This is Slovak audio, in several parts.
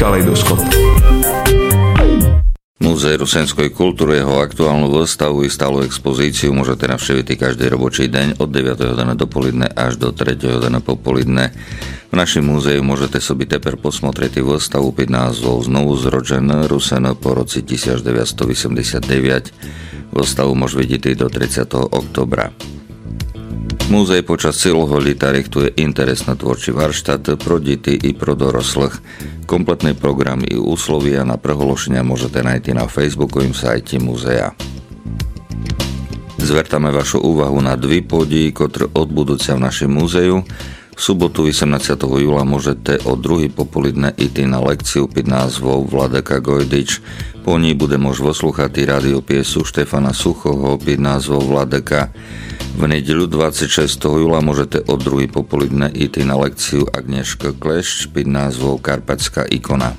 Kaleidoskop. Múzeum rusenskej kultúry, jeho aktuálnu výstavu i stálu expozíciu môžete navštíviť každý robočí deň od 9. hodiny dopoledne až do 3. hodiny popoludne. V našom múzeu môžete sobi teper posmotrieť výstavu pod názvom Znovu zrođen Rusen po roci 1989. Výstavu môže vidieť do 30. oktobra. Múzej počas celého leta richtuje interesný tvorčí varštát pro deti i pro doroslých. Kompletný program i úslovia na prehološenia môžete nájsť na facebookovým sajte múzea. Zvertame vašu úvahu na dvi podії, ktoré odbudúcia v našom múzeu. V sobotu 18. júla môžete o 2. popoludne ísť na lekciu pod názvou Vladeka Gojdič. Po ní bude môž poslúchať radiopiesu Štefana Suchoho pod názvou Vladeka. V nedeľu 26. júla môžete o 2. popoludne ísť na lekciu Agnieszka Klešč pod názvou Karpatská ikona.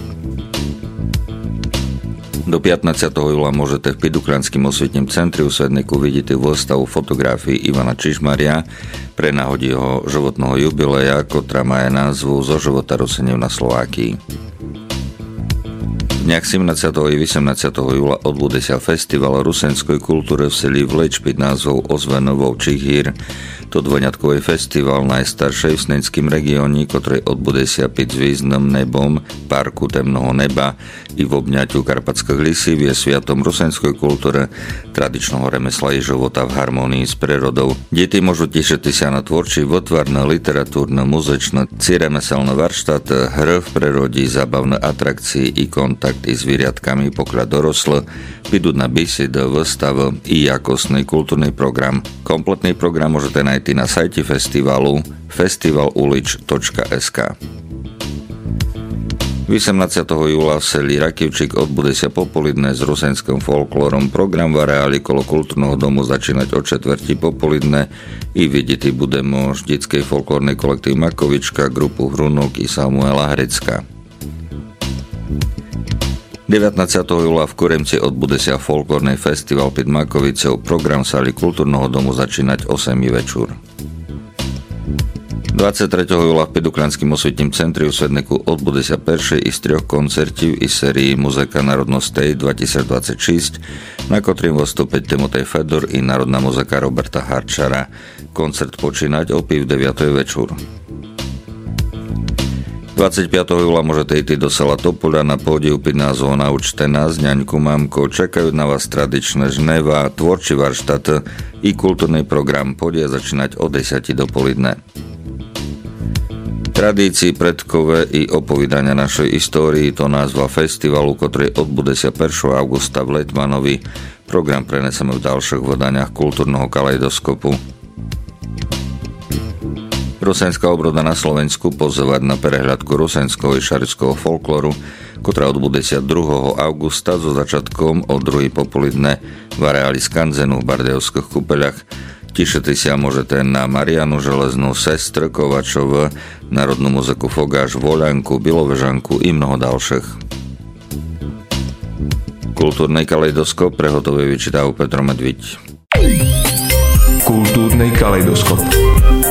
Do 15. júla môžete v Pidukljanským osvetním centri u Svedniku vidieť výstavu fotografií Ivana Čižmaria pre náhodi jeho životného jubileja, ktorá má názvu Zo života Ruseňov na Slovákii. Dňach 17. i 18. júla odbude sa festival rusenskej kultúry v seli Vleč pod názvou Ozvenovou Čighír. To dvojňatkový festival najstaršej v Snenským regióne, ktorý odbude sa pod zvízdnym nebom Parku temného neba i v obňaťu Karpatských lisív je sviatom rusenskej kultúry, tradičného remesla i života v harmonii s prírodou. Deti môžu tešiť sa na tvorčí, votvarné, literatúrne, muzečné, remeselné varštát, hry v prírode, zábavné atrakcie i kontakt i zvieratkami, pokiaľ dorosle, prídu na besedy, výstavy i jakostný kultúrny program. Kompletný program môžete nájsť na sajte festivalu festivalulič.sk. 18. júla v seli Rakivčík odbude sa popoludne s rusenským folklórom. Program v areáli kolo kultúrneho domu začínať o 4. popoludne i vidieť bude môž detskej folklórnej kolektív Makovička, grupu Hrunok i Samuela Hrecka. 19. júla v Kuremci odbude sa folklórny festival pod Makovicou. Program v sáli kultúrneho domu začínať o 7 večer. 23. júla v Pidukljanským osvetním centri u Svedniku odbude sa perší i z 3 koncertív i sérii Muzika národnostej 2026, na ktorým vystúpiť Timotej Fedor i národná muzika Roberta Harčara. Koncert počínať o 9. večer. 25. júla môžete ísť do sela Topoľa na pódiu pod názvom Naučte nás, ňaňku, mamko. Čakajú na vás tradičné žneva, tvorčí varštát i kultúrny program. Podia začínať o 10. dopoludne. Tradícii predkové i opovídania našej histórii to názva festivalu, ktorý odbude sa 1. augusta v Letmanovi. Program preneseme v ďalších vydaniach kultúrneho kaleidoskopu. Rusenská obroda na Slovensku pozývať na prehľadku rusenského i šarického folklóru, ktorá odbude sa 2. augusta so začiatkom o 2. popoludne v areáli Skanzenu v Bardejovských Kúpeľach. Tešite sa môžete na Marianu Železnú, Sestr Kovačov, národnú muziku Fogáš, Voľanku, Bilovežanku i mnoho ďalších. Kultúrny kaleidoskop prehotovuje vyčítajú Petro Medviť. Kultúrny kaleidoskop.